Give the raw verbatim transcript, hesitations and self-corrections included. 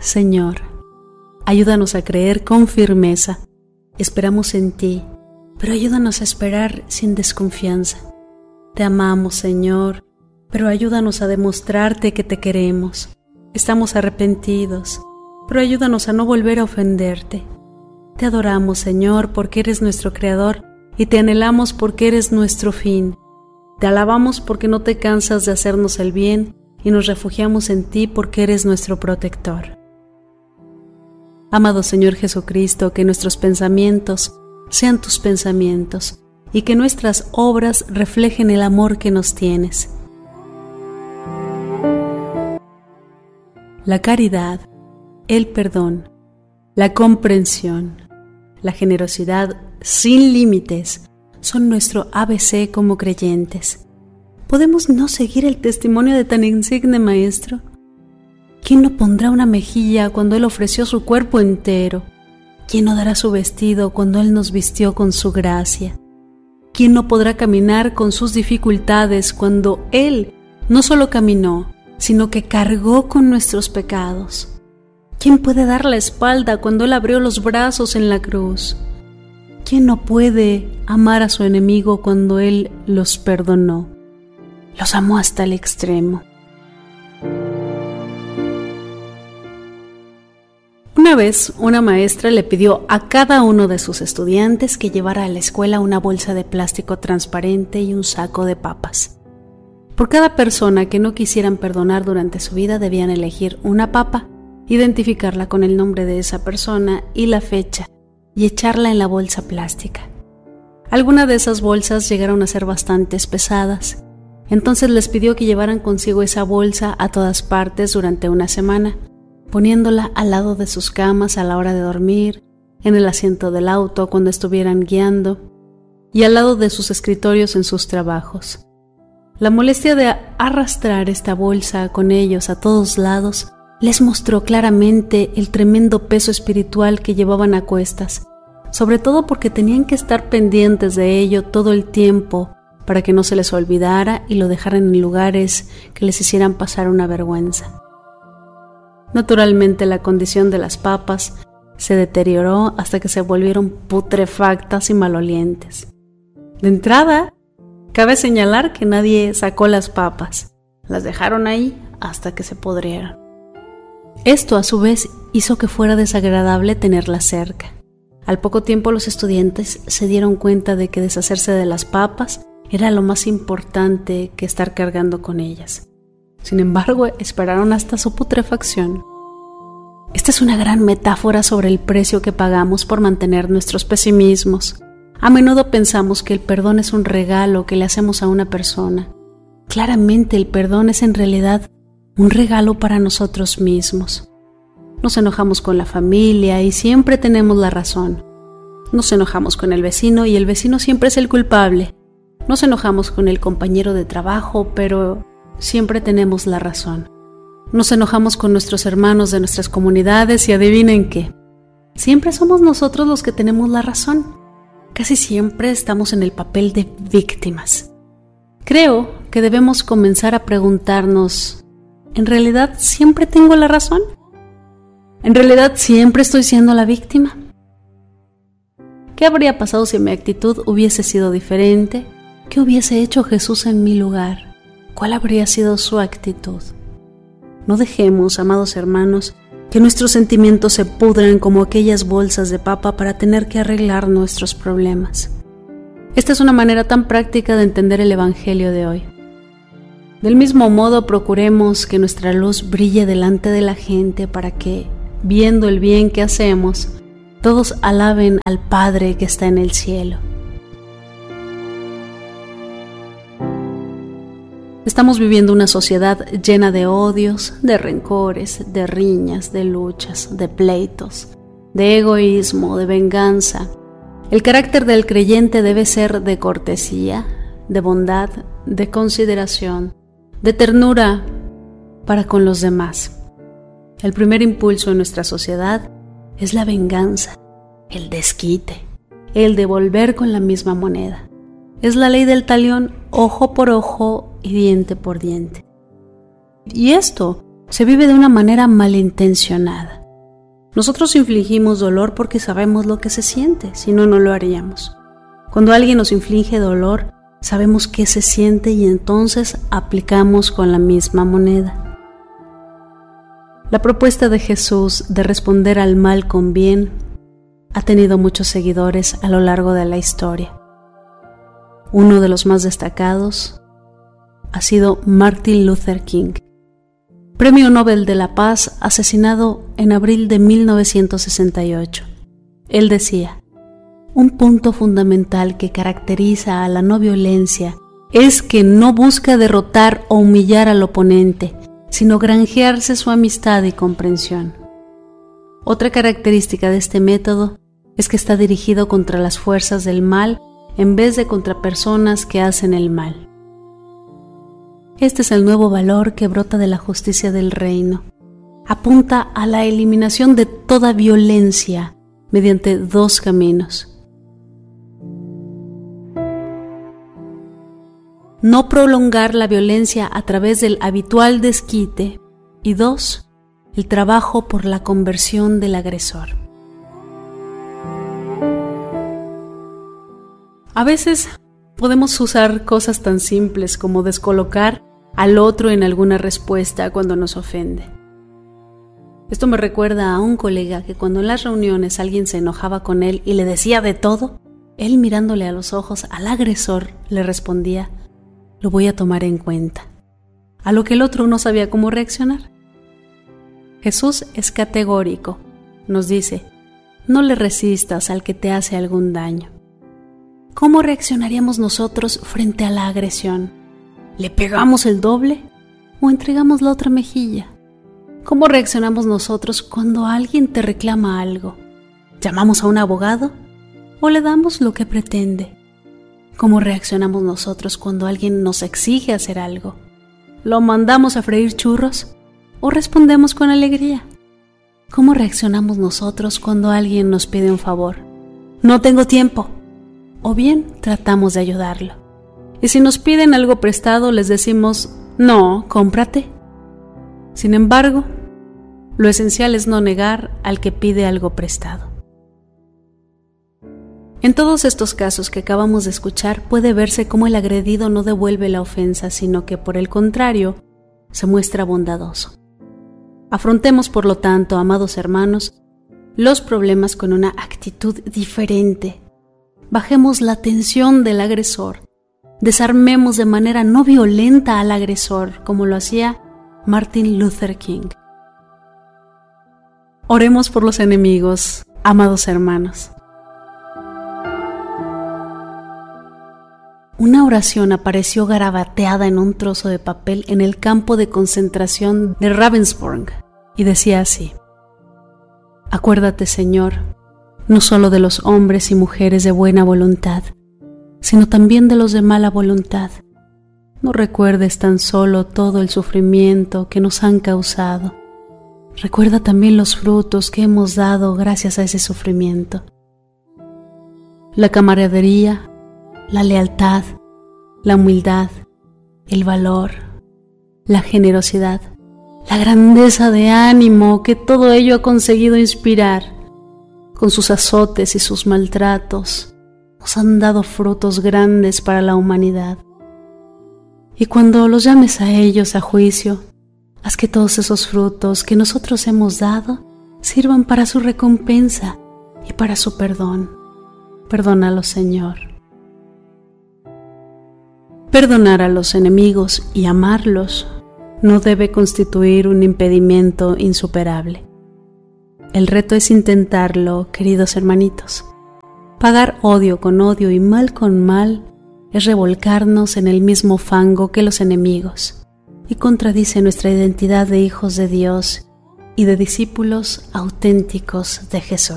Señor, ayúdanos a creer con firmeza. Esperamos en ti, pero ayúdanos a esperar sin desconfianza. Te amamos, Señor, pero ayúdanos a demostrarte que te queremos. Estamos arrepentidos, pero ayúdanos a no volver a ofenderte. Te adoramos, Señor, porque eres nuestro Creador y te anhelamos porque eres nuestro fin. Te alabamos porque no te cansas de hacernos el bien y nos refugiamos en ti porque eres nuestro protector. Amado Señor Jesucristo, que nuestros pensamientos sean tus pensamientos y que nuestras obras reflejen el amor que nos tienes. La caridad, el perdón, la comprensión, la generosidad sin límites son nuestro A B C como creyentes. ¿Podemos no seguir el testimonio de tan insigne Maestro? ¿Quién no pondrá una mejilla cuando Él ofreció su cuerpo entero? ¿Quién no dará su vestido cuando Él nos vistió con su gracia? ¿Quién no podrá caminar con sus dificultades cuando Él no solo caminó, sino que cargó con nuestros pecados? ¿Quién puede dar la espalda cuando Él abrió los brazos en la cruz? ¿Quién no puede amar a su enemigo cuando Él los perdonó? Los amó hasta el extremo. Una vez, una maestra le pidió a cada uno de sus estudiantes que llevara a la escuela una bolsa de plástico transparente y un saco de papas. Por cada persona que no quisieran perdonar durante su vida debían elegir una papa, identificarla con el nombre de esa persona y la fecha, y echarla en la bolsa plástica. Algunas de esas bolsas llegaron a ser bastante pesadas, entonces les pidió que llevaran consigo esa bolsa a todas partes durante una semana, poniéndola al lado de sus camas a la hora de dormir, en el asiento del auto cuando estuvieran guiando y al lado de sus escritorios en sus trabajos. La molestia de arrastrar esta bolsa con ellos a todos lados les mostró claramente el tremendo peso espiritual que llevaban a cuestas, sobre todo porque tenían que estar pendientes de ello todo el tiempo para que no se les olvidara y lo dejaran en lugares que les hicieran pasar una vergüenza. Naturalmente, la condición de las papas se deterioró hasta que se volvieron putrefactas y malolientes. De entrada, cabe señalar que nadie sacó las papas, las dejaron ahí hasta que se podrieron. Esto, a su vez, hizo que fuera desagradable tenerlas cerca. Al poco tiempo, los estudiantes se dieron cuenta de que deshacerse de las papas era lo más importante que estar cargando con ellas. Sin embargo, esperaron hasta su putrefacción. Esta es una gran metáfora sobre el precio que pagamos por mantener nuestros pesimismos. A menudo pensamos que el perdón es un regalo que le hacemos a una persona. Claramente, el perdón es en realidad un regalo para nosotros mismos. Nos enojamos con la familia y siempre tenemos la razón. Nos enojamos con el vecino y el vecino siempre es el culpable. Nos enojamos con el compañero de trabajo, pero siempre tenemos la razón. Nos enojamos con nuestros hermanos de nuestras comunidades y adivinen qué. Siempre somos nosotros los que tenemos la razón. Casi siempre estamos en el papel de víctimas. Creo que debemos comenzar a preguntarnos, ¿en realidad siempre tengo la razón? ¿En realidad siempre estoy siendo la víctima? ¿Qué habría pasado si mi actitud hubiese sido diferente? ¿Qué hubiese hecho Jesús en mi lugar? ¿Cuál habría sido su actitud? No dejemos, amados hermanos, que nuestros sentimientos se pudran como aquellas bolsas de papa para tener que arreglar nuestros problemas. Esta es una manera tan práctica de entender el Evangelio de hoy. Del mismo modo, procuremos que nuestra luz brille delante de la gente para que, viendo el bien que hacemos, todos alaben al Padre que está en el cielo. Estamos viviendo una sociedad llena de odios, de rencores, de riñas, de luchas, de pleitos, de egoísmo, de venganza. El carácter del creyente debe ser de cortesía, de bondad, de consideración, de ternura para con los demás. El primer impulso en nuestra sociedad es la venganza, el desquite, el devolver con la misma moneda. Es la ley del talión, ojo por ojo y diente por diente. Y esto se vive de una manera malintencionada. Nosotros infligimos dolor porque sabemos lo que se siente, si no, no lo haríamos. Cuando alguien nos inflige dolor, sabemos qué se siente y entonces aplicamos con la misma moneda. La propuesta de Jesús de responder al mal con bien ha tenido muchos seguidores a lo largo de la historia. Uno de los más destacados ha sido Martin Luther King, Premio Nobel de la Paz, asesinado en abril de mil novecientos sesenta y ocho. Él decía: un punto fundamental que caracteriza a la no violencia es que no busca derrotar o humillar al oponente, sino granjearse su amistad y comprensión. Otra característica de este método es que está dirigido contra las fuerzas del mal en vez de contra personas que hacen el mal. Este es el nuevo valor que brota de la justicia del reino. Apunta a la eliminación de toda violencia mediante dos caminos. No prolongar la violencia a través del habitual desquite, y dos, el trabajo por la conversión del agresor. A veces podemos usar cosas tan simples como descolocar al otro en alguna respuesta cuando nos ofende. Esto me recuerda a un colega que cuando en las reuniones alguien se enojaba con él y le decía de todo, él mirándole a los ojos al agresor le respondía: lo voy a tomar en cuenta, a lo que el otro no sabía cómo reaccionar. Jesús es categórico, nos dice: no le resistas al que te hace algún daño. ¿Cómo reaccionaríamos nosotros frente a la agresión? ¿Le pegamos el doble o entregamos la otra mejilla? ¿Cómo reaccionamos nosotros cuando alguien te reclama algo? ¿Llamamos a un abogado o le damos lo que pretende? ¿Cómo reaccionamos nosotros cuando alguien nos exige hacer algo? ¿Lo mandamos a freír churros o respondemos con alegría? ¿Cómo reaccionamos nosotros cuando alguien nos pide un favor? No tengo tiempo. O bien tratamos de ayudarlo. Y si nos piden algo prestado, les decimos: no, cómprate. Sin embargo, lo esencial es no negar al que pide algo prestado. En todos estos casos que acabamos de escuchar, puede verse cómo el agredido no devuelve la ofensa, sino que, por el contrario, se muestra bondadoso. Afrontemos, por lo tanto, amados hermanos, los problemas con una actitud diferente. Bajemos la tensión del agresor. Desarmemos de manera no violenta al agresor, como lo hacía Martin Luther King. Oremos por los enemigos, amados hermanos. Una oración apareció garabateada en un trozo de papel en el campo de concentración de Ravensbrück y decía así: acuérdate, Señor, no solo de los hombres y mujeres de buena voluntad, sino también de los de mala voluntad. No recuerdes tan solo todo el sufrimiento que nos han causado. Recuerda también los frutos que hemos dado gracias a ese sufrimiento. La camaradería, la lealtad, la humildad, el valor, la generosidad, la grandeza de ánimo que todo ello ha conseguido inspirar. Con sus azotes y sus maltratos, nos han dado frutos grandes para la humanidad. Y cuando los llames a ellos a juicio, haz que todos esos frutos que nosotros hemos dado sirvan para su recompensa y para su perdón. Perdónalos, Señor. Perdonar a los enemigos y amarlos no debe constituir un impedimento insuperable. El reto es intentarlo, queridos hermanitos. Pagar odio con odio y mal con mal es revolcarnos en el mismo fango que los enemigos y contradice nuestra identidad de hijos de Dios y de discípulos auténticos de Jesús.